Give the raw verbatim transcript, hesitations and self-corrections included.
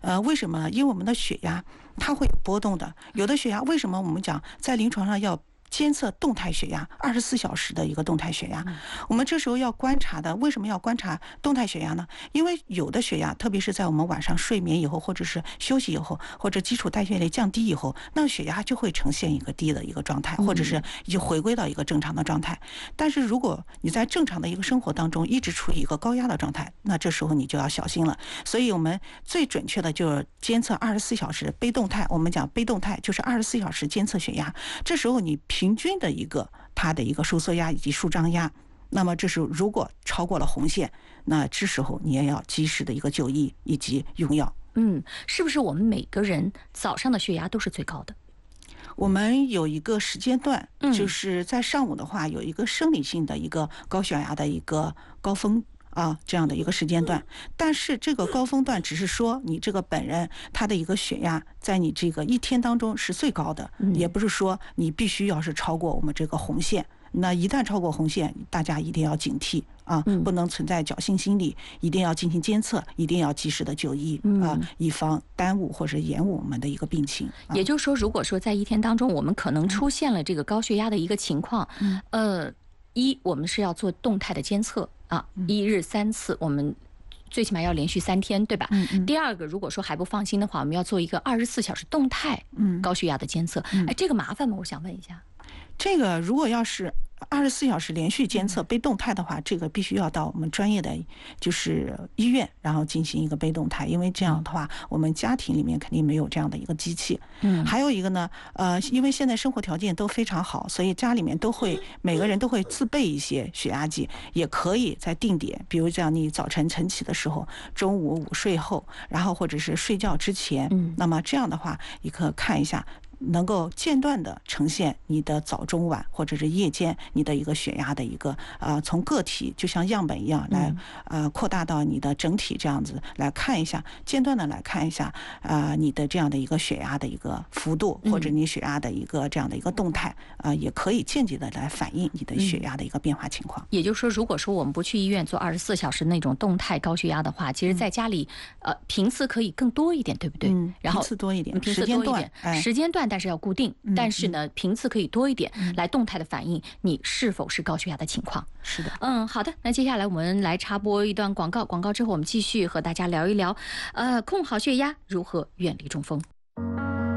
呃，为什么？因为我们的血压它会有波动的，有的血压为什么我们讲在临床上要监测动态血压，二十四小时的一个动态血压，我们这时候要观察的，为什么要观察动态血压呢？因为有的血压，特别是在我们晚上睡眠以后，或者是休息以后，或者基础代谢率降低以后，那个血压就会呈现一个低的一个状态，或者是已经回归到一个正常的状态。但是如果你在正常的一个生活当中一直处于一个高压的状态，那这时候你就要小心了。所以我们最准确的就是监测二十四小时非动态，我们讲非动态就是二十四小时监测血压，这时候你平均的一个它的一个收缩压以及舒张压，那么这时候如果超过了红线，那这时候你也要及时的一个就医以及用药。 嗯，是不是我们每个人早上的血压都是最高的？ 我们有一个时间段，就是在上午的话有一个生理性的一个高血压的一个高峰啊，这样的一个时间段，但是这个高峰段只是说你这个本人他的一个血压在你这个一天当中是最高的，也不是说你必须要是超过我们这个红线。那一旦超过红线，大家一定要警惕啊，不能存在侥幸心理，一定要进行监测，一定要及时的就医啊，以防耽误或者延误我们的一个病情。 也就是说，如果说在一天当中我们可能出现了这个高血压的一个情况，呃，一我们是要做动态的监测啊，一日三次，我们最起码要连续三天，对吧？嗯嗯。第二个，如果说还不放心的话，我们要做一个二十四小时动态高血压的监测。哎，这个麻烦吗？我想问一下。 这个如果要是二十四小时连续监测非动态的话，这个必须要到我们专业的就是医院，然后进行一个非动态，因为这样的话，我们家庭里面肯定没有这样的一个机器。嗯，还有一个呢，呃，因为现在生活条件都非常好，所以家里面都会每个人都会自备一些血压计，也可以在定点，比如讲你早晨晨起的时候，中午午睡后，然后或者是睡觉之前，嗯，那么这样的话，你可看一下。能够间断的呈现你的早中晚或者是夜间你的一个血压的一个呃从个体就像样本一样来呃扩大到你的整体，这样子来看一下，间断的来看一下呃你的这样的一个血压的一个幅度，或者你血压的一个这样的一个动态，呃也可以间接的来反映你的血压的一个变化情况。 也就是说，如果说我们不去医院做二十四小时那种动态高血压的话，其实在家里呃频次可以更多一点，对不对？ 嗯， 然后频次多一点， 频次多一点，时间段。但是要固定，但是呢，频次可以多一点，来动态的反映你是否是高血压的情况。 是的， 嗯，好的。那接下来我们来插播一段广告，广告之后我们继续和大家聊一聊，呃，控好血压，如何远离中风。